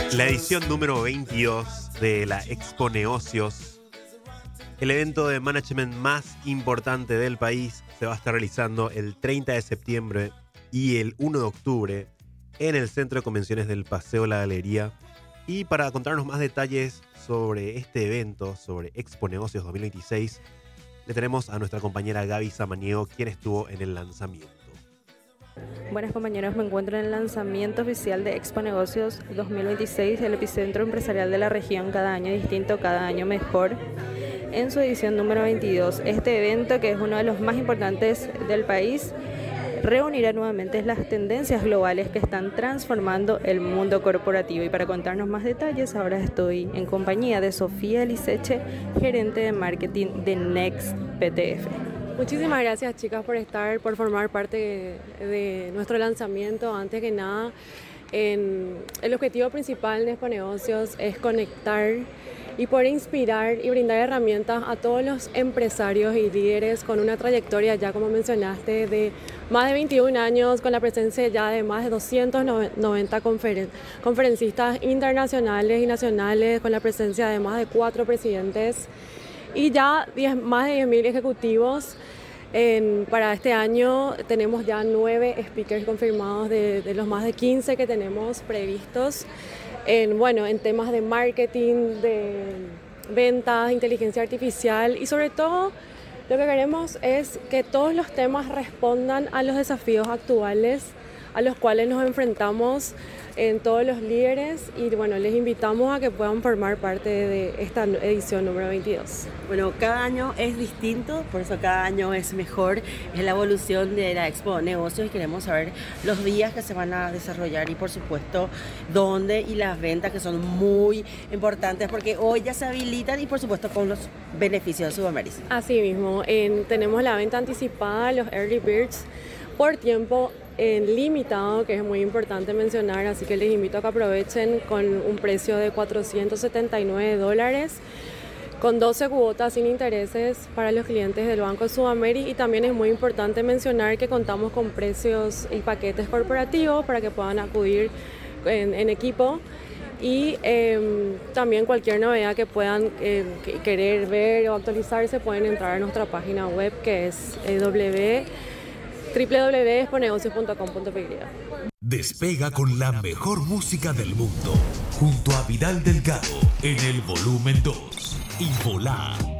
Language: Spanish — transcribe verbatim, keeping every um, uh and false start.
La edición número veintidós de la Expo Negocios, el evento de management más importante del país, se va a estar realizando el treinta de septiembre y el uno de octubre en el Centro de Convenciones del Paseo La Galería. Y para contarnos más detalles sobre este evento, sobre Expo Negocios dos mil veintiséis, le tenemos a nuestra compañera Gaby Samaniego, quien estuvo en el lanzamiento. Buenas compañeros, me encuentro en el lanzamiento oficial de Expo Negocios dos mil veintiséis, el epicentro empresarial de la región, cada año distinto, cada año mejor, en su edición número veintidós. Este evento, que es uno de los más importantes del país, reunirá nuevamente las tendencias globales que están transformando el mundo corporativo. Y para contarnos más detalles, ahora estoy en compañía de Sofía Liceche, gerente de marketing de Next P T F. Muchísimas gracias, chicas, por estar, por formar parte de, de nuestro lanzamiento. Antes que nada, en, el objetivo principal de Expo Negocios es conectar y poder inspirar y brindar herramientas a todos los empresarios y líderes con una trayectoria, ya como mencionaste, de más de veintiún años, con la presencia ya de más de doscientos noventa conferen- conferencistas internacionales y nacionales, con la presencia de más de cuatro presidentes y ya diez, más de diez mil ejecutivos. En, para este año tenemos ya nueve speakers confirmados de, de los más de quince que tenemos previstos en, bueno, en temas de marketing, de ventas, inteligencia artificial, y sobre todo lo que queremos es que todos los temas respondan a los desafíos actuales a los cuales nos enfrentamos en todos los líderes, y bueno, les invitamos a que puedan formar parte de esta edición número veintidós. Bueno, cada año es distinto, por eso cada año es mejor, es la evolución de la Expo Negocios, y queremos saber los días que se van a desarrollar y por supuesto dónde, y las ventas, que son muy importantes porque hoy ya se habilitan, y por supuesto con los beneficios de Subameris. Así mismo, en, tenemos la venta anticipada, los Early Birds, por tiempo en limitado, que es muy importante mencionar, así que les invito a que aprovechen con un precio de cuatrocientos setenta y nueve dólares, con doce cuotas sin intereses para los clientes del Banco Subameris. Y también es muy importante mencionar que contamos con precios y paquetes corporativos para que puedan acudir en, en equipo. Y eh, también cualquier novedad que puedan eh, querer ver o actualizarse, pueden entrar a nuestra página web, que es eh, w w w punto expo negocios punto com punto p y. Despega con la mejor música del mundo, junto a Vidal Delgado en el volumen dos, y volá